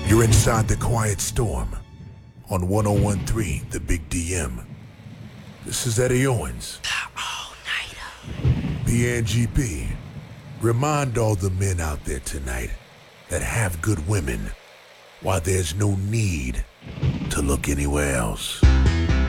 You're inside the Quiet Storm on 1013 The Big DM. This is Eddie Owens. PNGP. Remind all the men out there tonight that have good women while there's no need to look anywhere else.